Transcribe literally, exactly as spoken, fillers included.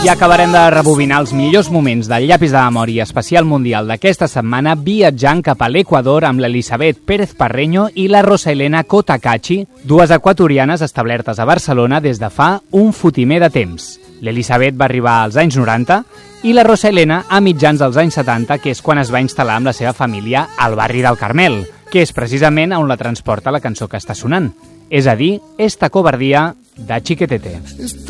I acabarem de rebobinar els millors moments del llapis de memòria especial mundial d'aquesta setmana viatjant cap a l'Equador amb l'Elisabet Pérez Parreño i la Rosa Elena Cotacachi, dues equatorianes establertes a Barcelona des de fa un fotimer de temps. L'Elisabet va arribar als anys noranta i la Rosa Elena a mitjans dels anys setanta, que és quan es va instal·lar amb la seva família al barri del Carmel, que és precisament on la transporta la cançó que està sonant, és a dir, Esta covardia de Chiquetete.